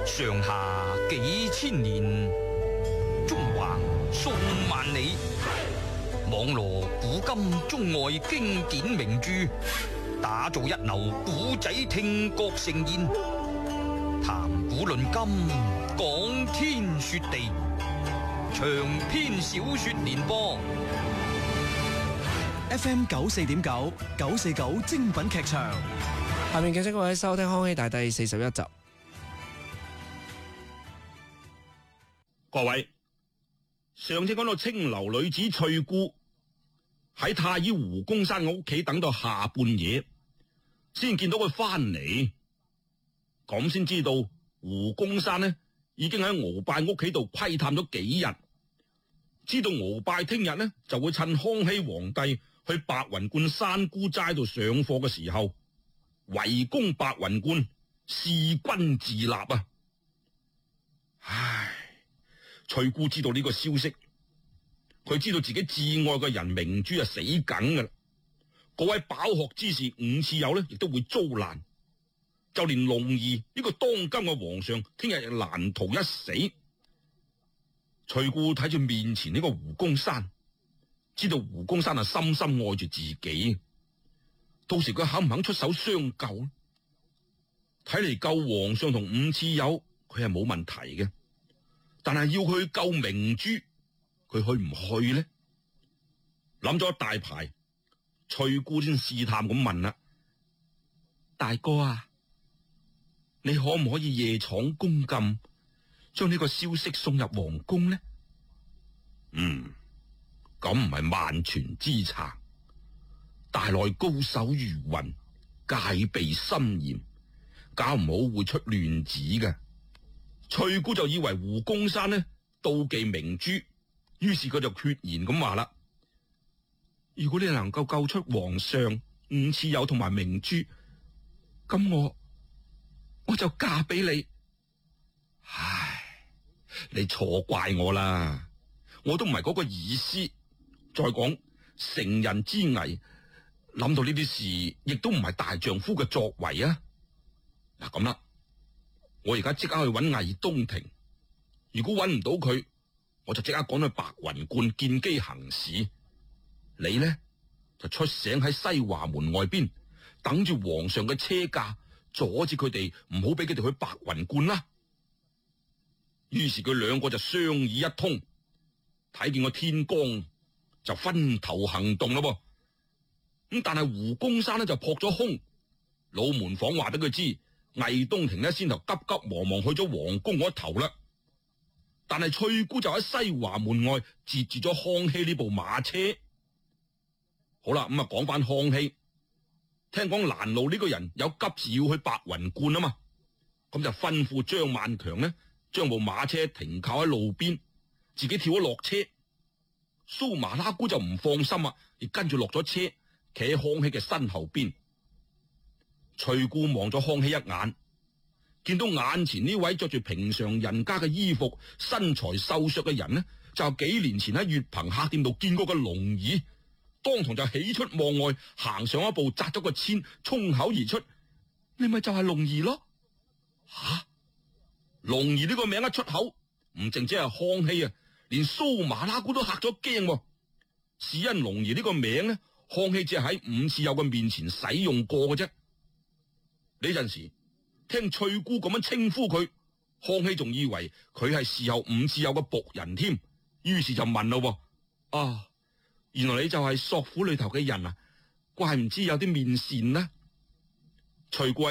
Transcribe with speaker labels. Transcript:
Speaker 1: 上下幾千年，中橫數萬里，網羅古今中外經典名著，打造一流古仔聽覺盛宴，談古論今，講天說地，長篇小說連播。
Speaker 2: FM 94.9 949精品劇場，
Speaker 3: 下面嘅各位收聽康熙大帝41集。
Speaker 4: 各位，上次講到青樓女子翠姑喺太醫胡公山嘅屋企等到下半夜，先見到佢翻嚟，咁先知道胡公山呢已經喺鰲拜屋企度窺探咗幾日，知道鰲拜聽日呢就會趁康熙皇帝去白雲觀山姑齋度上課嘅時候，圍攻白雲觀，弑君自立啊！唉，翠姑知道呢個消息，佢知道自己摯愛嘅人明珠啊死梗噶啦，嗰位飽學之士伍次友呢亦都會遭難，就連龍兒呢個當今嘅皇上聽日亦難逃一死。翠姑睇住面前呢個胡公山，知道胡公山啊深深愛住自己，到時佢肯唔肯出手相救呢？睇嚟救皇上同伍次友佢係冇問題嘅，但係要佢救明珠，佢去唔去呢？諗咗一大排，翠姑先試探咁問啦：大哥啊，你可唔可以夜闖宮禁，將呢個消息送入皇宮呢？咁唔係萬全之策，大內高手如雲，戒備森嚴，搞唔好會出亂子嘅。翠姑就以為胡公山呢妒忌明珠，於是佢就決然咁話啦：如果你能夠救出皇上、伍次友同埋明珠，咁我就嫁俾你。唉，你錯怪我啦，我都唔係嗰個意思。再講成人之危，諗到呢啲事，亦都唔係大丈夫嘅作為啊！嗱咁啦，我而家即刻去揾魏東庭，如果揾唔到佢，我就即刻趕去白雲觀見機行事。你呢就出醒喺西華門外邊，等住皇上嘅車駕，阻止佢哋，唔好俾佢哋去白雲觀啦。於是佢兩個就商議一通，睇見個天光就分頭行動咯噃。咁但係胡公山呢就撲咗空，老門房話俾佢知，魏東庭呢先頭急急忙忙去咗皇宮嗰頭啦。但係翠姑就喺西華門外截住咗康熙呢部馬車。好啦，咁啊講翻康熙，聽講蘭路呢個人有急事要去白雲觀啊嘛，咁就吩咐張萬強呢將部馬車停靠喺路邊，自己跳咗落車。蘇麻拉姑就唔放心啊，亦跟住落咗車，企喺康熙嘅身後邊。翠姑望咗康熙一眼，見到眼前呢位着住平常人家嘅衣服、身材瘦削嘅人呢，就幾年前喺悅朋客店度見過嘅龍兒，當堂就喜出望外，行上一步，扎咗個簽，衝口而出：你咪就係龍兒咯！吓，龍兒呢個名一出口，唔淨止係康熙啊，連蘇麻拉姑都嚇咗驚。是因龍兒呢個名呢，康熙只係喺伍次友嘅面前使用過嘅啫。呢陣時聽翠姑咁樣稱呼佢，康熙仲以為佢係侍候伍次友嘅僕人添，於是就問咯：啊，原來你就係索府裏頭嘅人啊，怪唔知有啲面善呢。翠姑